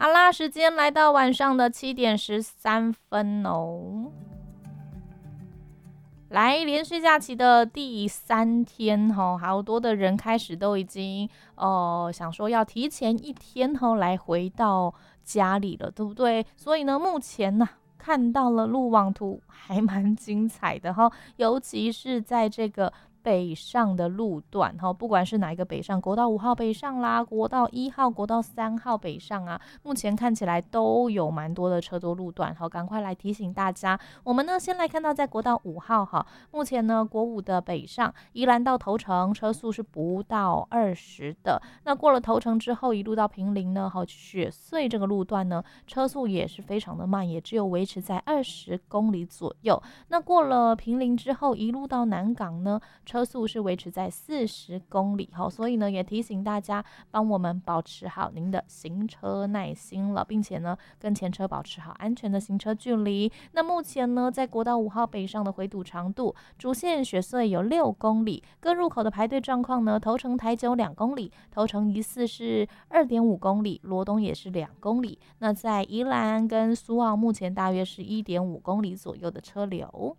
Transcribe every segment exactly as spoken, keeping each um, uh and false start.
好啦，时间来到晚上的七点十三分哦。来，连续假期的第三天哈，好多的人开始都已经呃想说要提前一天哈来回到家里了，对不对？所以呢，目前呢、看到了路网图还蛮精彩的哈，尤其是在这个北上的路段哈，不管是哪一个北上，国道五号北上啦，国道一号、国道三号北上啊，目前看起来都有蛮多的车多路段，好，赶快来提醒大家。我们呢先来看到在国道五号哈，目前呢国五的北上，宜兰到头城车速是不到二十的，那过了头城之后，一路到平林呢，好雪隧这个路段呢，车速也是非常的慢，也只有维持在二十公里左右。那过了平林之后，一路到南港呢，车速是维持在四十公里，好，所以呢也提醒大家帮我们保持好您的行车耐心了，并且呢跟前车保持好安全的行车距离。那目前呢在国道五号北上的回堵长度，主线雪隧有六公里，各入口的排队状况呢，头城台九两公里，头城疑似是二点五公里，罗东也是两公里。那在宜兰跟苏澳目前大约是一点五公里左右的车流。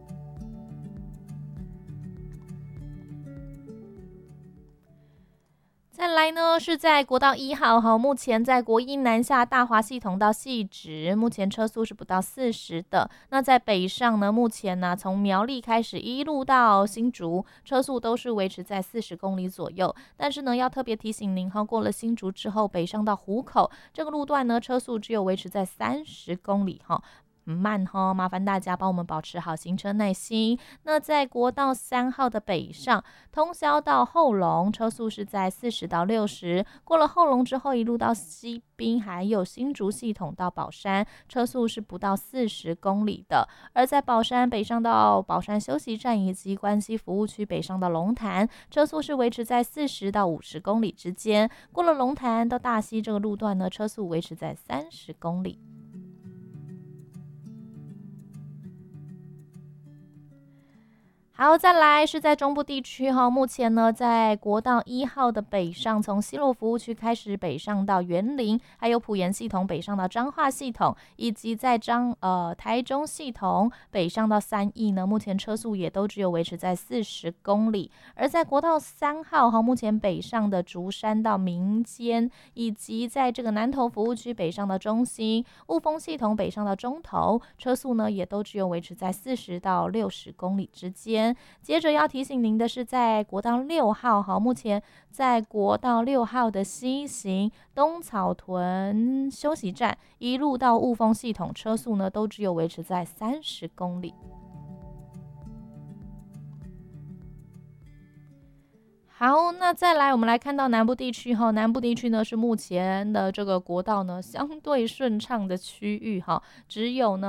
再来呢，是在国道一号哈，目前在国一南下大华系统到汐止，目前车速是不到四十的。那在北上呢，目前呢从苗栗开始一路到新竹，车速都是维持在四十公里左右。但是呢，要特别提醒您哈，过了新竹之后，北上到湖口这个路段呢，车速只有维持在三十公里哈。慢哈，麻烦大家帮我们保持好行车耐心。那在国道三号的北上，通霄到后龙，车速是在四十到六十。过了后龙之后，一路到西滨，还有新竹系统到宝山，车速是不到四十公里的。而在宝山北上到宝山休息站以及关西服务区北上到龙潭，车速是维持在四十到五十公里之间。过了龙潭到大溪这个路段呢，车速维持在三十公里。好，再来是在中部地区哈，目前呢在国道一号的北上，从西螺服务区开始北上到园林，还有埔盐系统北上到彰化系统，以及在彰呃台中系统北上到三义呢，目前车速也都只有维持在四十公里。而在国道三号哈，目前北上的竹山到民间，以及在这个南投服务区北上到中心，雾峰系统北上到中投，车速呢也都只有维持在四十到六十公里之间。接着要提醒您的是，在国道六号哈，目前在国道六号的西行东草屯休息站，一路到雾峰系统，车速呢都只有维持在三十公里。好，那再来，我们来看到南部地区哈，南部地区呢是目前的这个国道呢相对顺畅的区域哈，只有呢。